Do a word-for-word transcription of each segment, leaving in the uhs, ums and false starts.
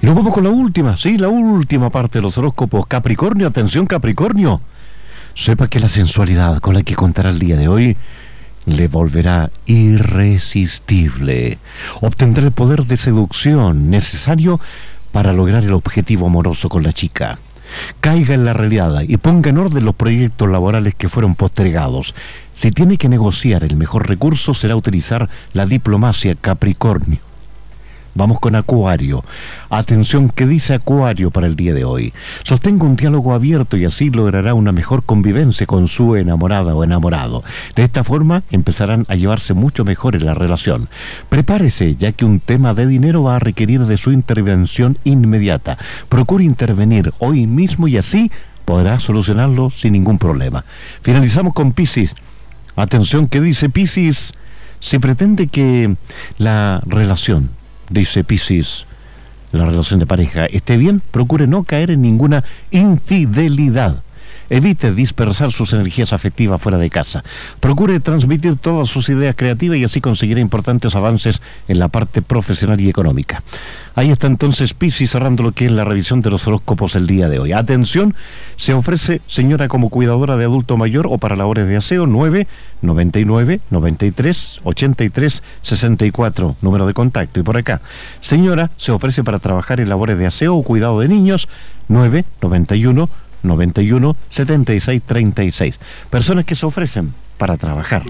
Nos vamos con la última, sí, la última parte de los horóscopos. Capricornio, atención Capricornio. Sepa que la sensualidad con la que contará el día de hoy le volverá irresistible. Obtendrá el poder de seducción necesario para lograr el objetivo amoroso con la chica. Caiga en la realidad y ponga en orden los proyectos laborales que fueron postergados. Si tiene que negociar, el mejor recurso será utilizar la diplomacia, Capricornio. Vamos con Acuario. Atención, ¿qué dice Acuario para el día de hoy? Sostenga un diálogo abierto y así logrará una mejor convivencia con su enamorada o enamorado. De esta forma empezarán a llevarse mucho mejor en la relación. Prepárese, ya que un tema de dinero va a requerir de su intervención inmediata. Procure intervenir hoy mismo y así podrá solucionarlo sin ningún problema. Finalizamos con Piscis. Atención, ¿qué dice Piscis? Se pretende que la relación, dice Piscis, la relación de pareja esté bien, procure no caer en ninguna infidelidad. Evite dispersar sus energías afectivas fuera de casa. Procure transmitir todas sus ideas creativas y así conseguirá importantes avances en la parte profesional y económica. Ahí está entonces Piscis cerrando lo que es la revisión de los horóscopos el día de hoy. Atención, se ofrece señora como cuidadora de adulto mayor o para labores de aseo. Nueve noventa y nueve noventa y tres ochenta y tres sesenta y cuatro, número de contacto. Y por acá, señora se ofrece para trabajar en labores de aseo o cuidado de niños. Nueve noventa y uno noventa y uno setenta y seis treinta y seis. Personas que se ofrecen para trabajar.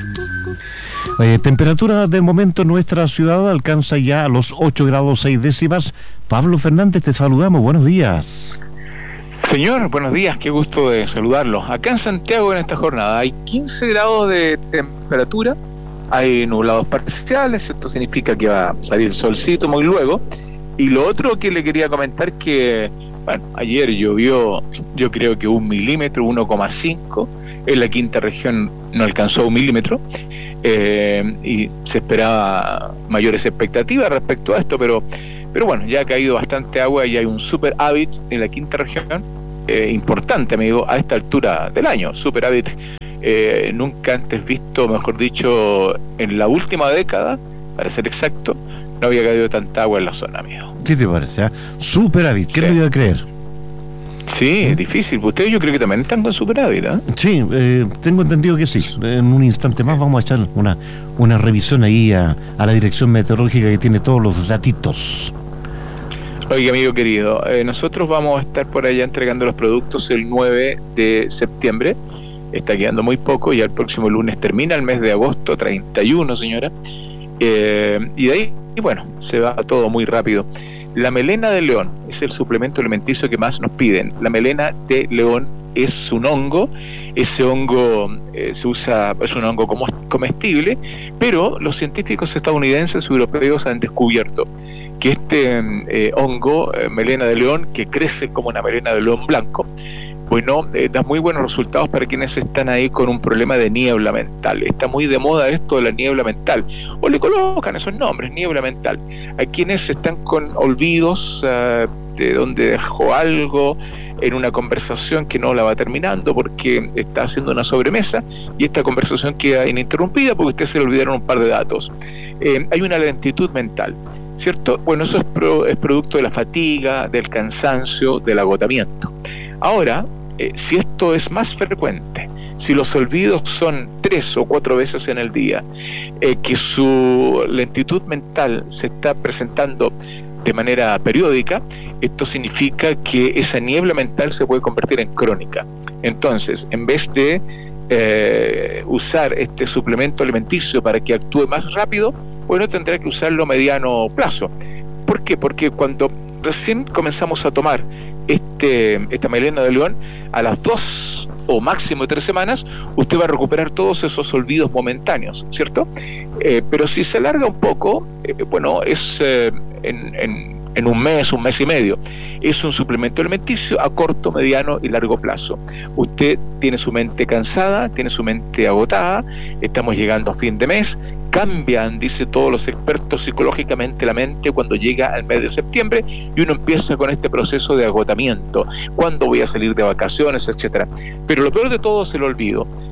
Eh, temperatura de momento en nuestra ciudad alcanza ya a los ocho grados seis décimas. Pablo Fernández, te saludamos, buenos días. Señor, buenos días, qué gusto de saludarlo. Acá en Santiago en esta jornada hay quince grados de temperatura, hay nublados parciales, esto significa que va a salir el solcito muy luego. Y lo otro que le quería comentar que, bueno, ayer llovió, yo creo que un milímetro, uno coma cinco, en la quinta región no alcanzó un milímetro, eh, y se esperaba mayores expectativas respecto a esto, pero pero bueno, ya ha caído bastante agua y hay un superávit en la quinta región, eh, importante, amigo, a esta altura del año, superávit eh, nunca antes visto, mejor dicho, en la última década, para ser exacto, no había caído tanta agua en la zona, amigo. ¿Qué te parece? ¿Eh? Superávit, ¿qué sí. le voy a creer? Sí, es difícil. Ustedes yo creo que también están con superávit, ¿eh? Sí, eh, tengo entendido que sí. En un instante sí. más vamos a echar una, una revisión ahí a, a la dirección meteorológica que tiene todos los datitos. Oiga, amigo querido, eh, nosotros vamos a estar por allá entregando los productos el nueve de septiembre. Está quedando muy poco, ya el próximo lunes termina el mes de agosto, treinta y uno, señora. Eh, y de ahí, y bueno, se va todo muy rápido. La melena de león es el suplemento alimenticio que más nos piden. La melena de león es un hongo, ese hongo eh, se usa, es un hongo comestible, pero los científicos estadounidenses y europeos han descubierto que este eh, hongo, eh, melena de león, que crece como una melena de león blanco, bueno, eh, da muy buenos resultados para quienes están ahí con un problema de niebla mental. Está muy de moda esto de la niebla mental, o le colocan esos nombres, niebla mental, a quienes están con olvidos uh, de donde dejó algo en una conversación que no la va terminando porque está haciendo una sobremesa y esta conversación queda ininterrumpida porque ustedes se le olvidaron un par de datos. Eh, hay una lentitud mental, ¿cierto? Bueno, eso es, pro, es producto de la fatiga, del cansancio, del agotamiento. Ahora, eh, si esto es más frecuente, si los olvidos son tres o cuatro veces en el día, eh, que su lentitud mental se está presentando de manera periódica, esto significa que esa niebla mental se puede convertir en crónica. Entonces, en vez de eh, usar este suplemento alimenticio para que actúe más rápido, bueno, tendrá que usarlo a mediano plazo. ¿Por qué? Porque cuando recién comenzamos a tomar este, esta melena de león, a las dos o máximo tres semanas, usted va a recuperar todos esos olvidos momentáneos, ¿cierto? Eh, pero si se alarga un poco, eh, bueno, es eh, en, en, en un mes, un mes y medio. Es un suplemento alimenticio a corto, mediano y largo plazo. Usted tiene su mente cansada, tiene su mente agotada, estamos llegando a fin de mes, cambian, dice todos los expertos, psicológicamente la mente cuando llega al mes de septiembre y uno empieza con este proceso de agotamiento. ¿Cuándo voy a salir de vacaciones, etcétera? Pero lo peor de todo es el olvido.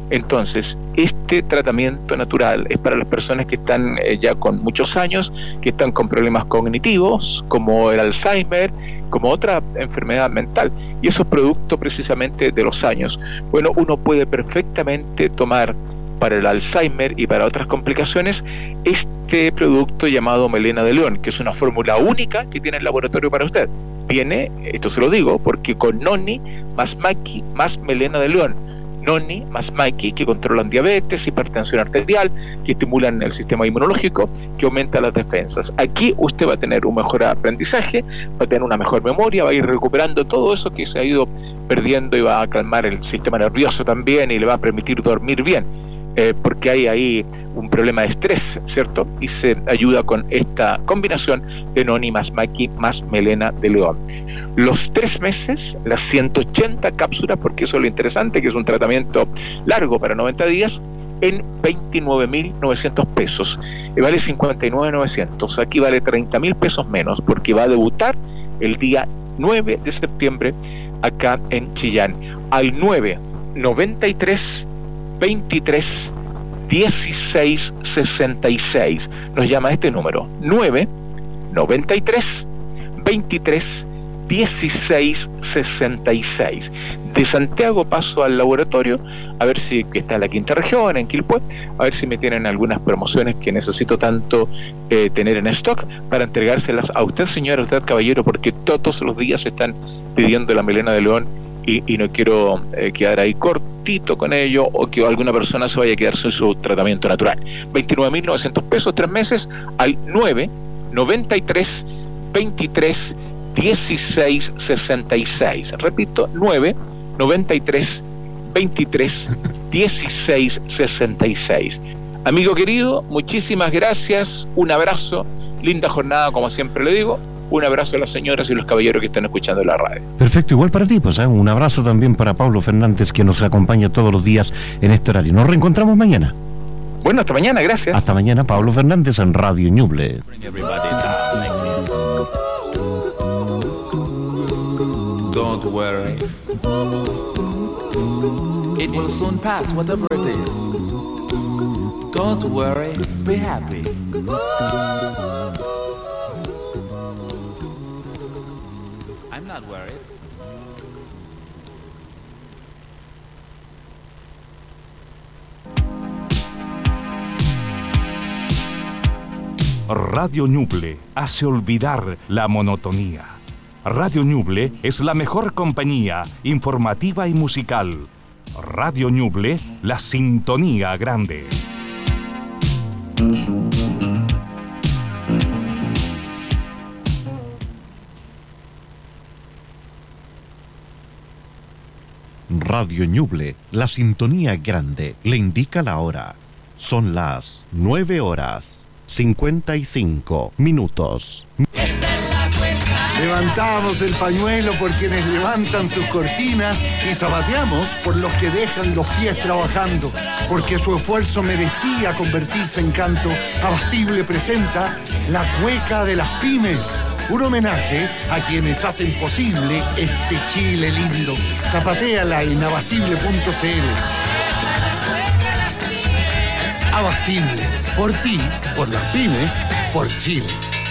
Entonces, este tratamiento natural es para las personas que están eh, ya con muchos años, que están con problemas cognitivos, como el Alzheimer, como otra enfermedad mental, y eso es producto precisamente de los años. Bueno, uno puede perfectamente tomar para el Alzheimer y para otras complicaciones este producto llamado Melena de León, que es una fórmula única que tiene el laboratorio para usted. Viene, esto se lo digo, porque con Noni más Maqui más Melena de León. Noni más Maqui, que controlan diabetes, hipertensión arterial, que estimulan el sistema inmunológico, que aumenta las defensas. Aquí usted va a tener un mejor aprendizaje, va a tener una mejor memoria, va a ir recuperando todo eso que se ha ido perdiendo y va a calmar el sistema nervioso también y le va a permitir dormir bien. Eh, porque hay ahí un problema de estrés, ¿cierto? Y se ayuda con esta combinación de Noni más Maqui más Melena de León. Los tres meses, las ciento ochenta cápsulas, porque eso es lo interesante, que es un tratamiento largo para noventa días, en veintinueve mil novecientos pesos. Eh, vale cincuenta y nueve mil novecientos. Aquí vale treinta mil pesos menos, porque va a debutar el día nueve de septiembre acá en Chillán. Al nueve noventa y tres veintitrés dieciséis sesenta y seis. Nos llama este número: nueve noventa y tres veintitrés dieciséis sesenta y seis. De Santiago paso al laboratorio a ver si, que está en la quinta región, en Quilpué, a ver si me tienen algunas promociones que necesito tanto eh, tener en stock para entregárselas a usted, señora, a usted, caballero, porque todos los días están pidiendo la Melena de León y, y no quiero eh, quedar ahí cortito con ello o que alguna persona se vaya a quedar sin su tratamiento natural. veintinueve mil novecientos pesos, tres meses, al nueve noventa y tres veintitrés dieciséis sesenta y seis. Repito, nueve noventa y tres veintitrés dieciséis sesenta y seis. Amigo querido, muchísimas gracias, un abrazo, linda jornada como siempre le digo, un abrazo a las señoras y los caballeros que están escuchando la radio. Perfecto, igual para ti, pues ¿eh? Un abrazo también para Pablo Fernández, que nos acompaña todos los días en este horario. Nos reencontramos mañana. Bueno, hasta mañana, gracias. Hasta mañana, Pablo Fernández en Radio Ñuble. Don't worry, it will soon pass, whatever it is. Don't worry, be happy. I'm not worried. Radio Ñuble hace olvidar la monotonía. Radio Ñuble es la mejor compañía informativa y musical. Radio Ñuble, la sintonía grande. Radio Ñuble, la sintonía grande, le indica la hora. Son las nueve horas cincuenta y cinco minutos. Levantamos el pañuelo por quienes levantan sus cortinas y zapateamos por los que dejan los pies trabajando, porque su esfuerzo merecía convertirse en canto. Abastible presenta La Cueca de las Pymes, un homenaje a quienes hacen posible este Chile lindo. Zapatéala en abastible punto c l. Abastible, por ti, por las pymes, por Chile.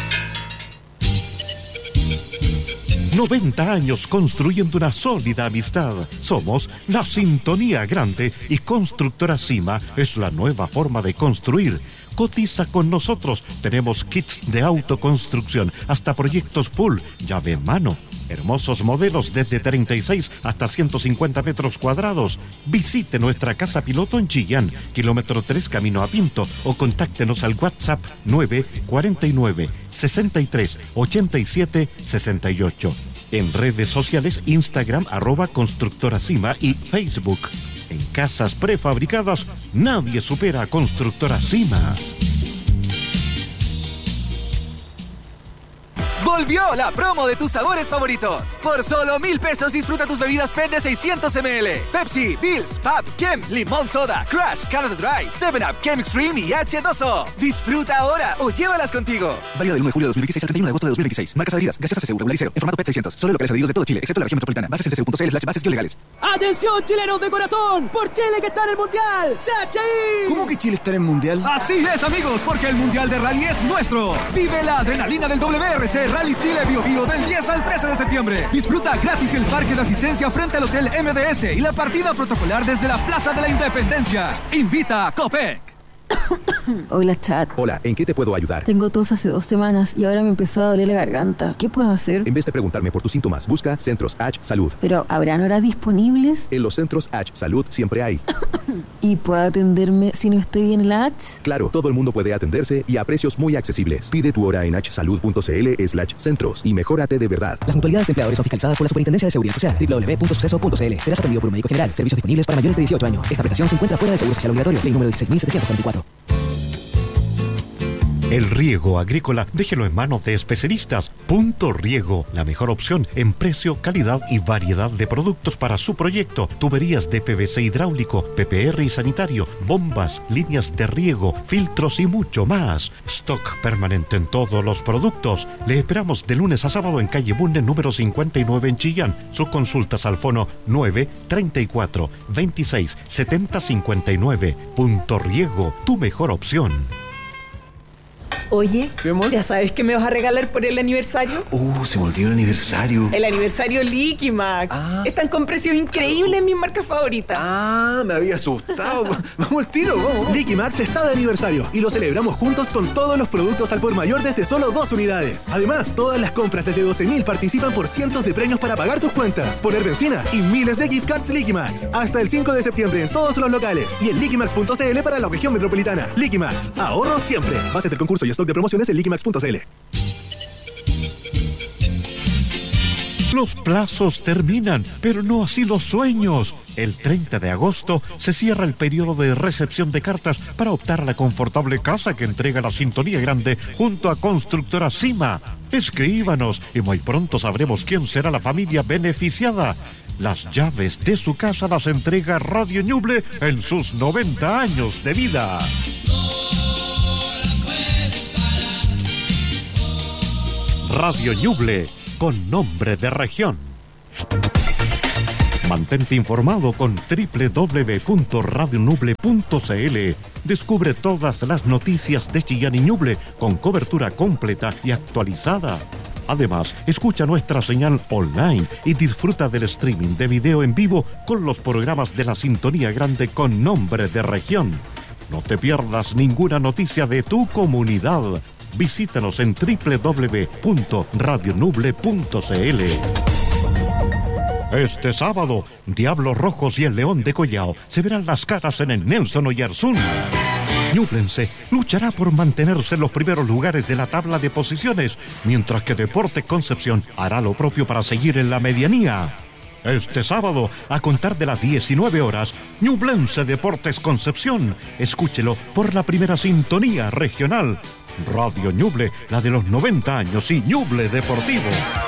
noventa años construyendo una sólida amistad. Somos la sintonía grande y Constructora Cima es la nueva forma de construir. Cotiza con nosotros. Tenemos kits de autoconstrucción, hasta proyectos full, llave en mano. Hermosos modelos desde treinta y seis hasta ciento cincuenta metros cuadrados. Visite nuestra casa piloto en Chillán, kilómetro tres camino a Pinto, o contáctenos al WhatsApp nueve cuarenta y nueve, sesenta y tres, ochenta y siete, sesenta y ocho. En redes sociales, Instagram, arroba Constructora Cima, y Facebook. En casas prefabricadas, nadie supera a Constructora Cima. Volvió la promo de tus sabores favoritos. Por solo mil pesos disfruta tus bebidas P E T de seiscientos mililitros. Pepsi, Bills, Pab, Kem, Limón Soda, Crush, Canada Dry, seven up, Kem Extreme y H dos O. Disfruta ahora o llévalas contigo. Válido del uno de julio de dos mil veintiséis al treinta y uno de agosto de dos mil veintiséis. Marcas adheridas. Gaseosa C C U regular y cero. En formato P E T seiscientos. Solo locales adheridos de todo Chile, excepto la región metropolitana. Bases en c c u punto c l slash bases legales. ¡Atención, chilenos de corazón! ¡Por Chile que está en el Mundial! ¡C H I! ¿Cómo que Chile está en el Mundial? Así es, amigos, porque el Mundial de Rally es nuestro. Vive la adrenalina del W R C Rally Chile Bio Bio del diez al trece de septiembre. Disfruta gratis el parque de asistencia frente al Hotel M D S y la partida protocolar desde la Plaza de la Independencia. Invita a Copec. Hola, chat. Hola, ¿en qué te puedo ayudar? Tengo tos hace dos semanas y ahora me empezó a doler la garganta. ¿Qué puedo hacer? En vez de preguntarme por tus síntomas, busca Centros H Salud. Pero, ¿habrán horas disponibles? En los Centros H Salud siempre hay. ¿Y puedo atenderme si no estoy en la H? Claro, todo el mundo puede atenderse y a precios muy accesibles. Pide tu hora en hsalud.cl slash centros y mejórate de verdad. Las mutualidades de empleadores son fiscalizadas por la Superintendencia de Seguridad Social. doble u doble u doble u punto suceso punto c l. Serás atendido por un médico general. Servicios disponibles para mayores de dieciocho años. Esta prestación se encuentra fuera del seguro social obligatorio. Ley número dieciséis mil setecientos cuarenta y cuatro. El riego agrícola, déjelo en manos de especialistas. Punto Riego, la mejor opción en precio, calidad y variedad de productos para su proyecto. Tuberías de P V C hidráulico, P P R y sanitario, bombas, líneas de riego, filtros y mucho más. Stock permanente en todos los productos. Le esperamos de lunes a sábado en calle Bunne número cincuenta y nueve en Chillán. Sus consultas al fono nueve treinta y cuatro veintiséis setenta cincuenta y nueve. Punto Riego, tu mejor opción. Oye, ¿ya sabes qué me vas a regalar por el aniversario? Uh, se me olvidó el aniversario. El aniversario Liquimax. Ah. Están con precios increíbles en mis marcas favoritas. Ah, me había asustado. Vamos al tiro, vamos. Liquimax está de aniversario y lo celebramos juntos con todos los productos al por mayor desde solo dos unidades. Además, todas las compras desde doce mil participan por cientos de premios para pagar tus cuentas, poner benzina y miles de gift cards Liquimax. Hasta el cinco de septiembre en todos los locales y en liquimax punto c l para la región metropolitana. Liquimax, ahorro siempre. Base del concurso y stock de promociones en liquimax punto c l. Los plazos terminan, pero no así los sueños. El treinta de agosto se cierra el periodo de recepción de cartas para optar a la confortable casa que entrega la Sintonía Grande junto a Constructora Cima. Escríbanos y muy pronto sabremos quién será la familia beneficiada. Las llaves de su casa las entrega Radio Ñuble en sus noventa años de vida. Radio Ñuble, con nombre de región. Mantente informado con doble u doble u doble u punto radio ñuble punto c l. Descubre todas las noticias de Chillán y Ñuble con cobertura completa y actualizada. Además, escucha nuestra señal online y disfruta del streaming de video en vivo con los programas de la Sintonía Grande con nombre de región. No te pierdas ninguna noticia de tu comunidad. Visítanos en doble u doble u doble u punto radio ñuble punto c l. Este sábado, Diablos Rojos y el León de Collao se verán las caras en el Nelson Oyarzún. Ñublense luchará por mantenerse en los primeros lugares de la tabla de posiciones, mientras que Deportes Concepción hará lo propio para seguir en la medianía. Este sábado, a contar de las diecinueve horas, Ñublense Deportes Concepción. Escúchelo por la primera sintonía regional. Radio Ñuble, la de los noventa años y Ñuble Deportivo.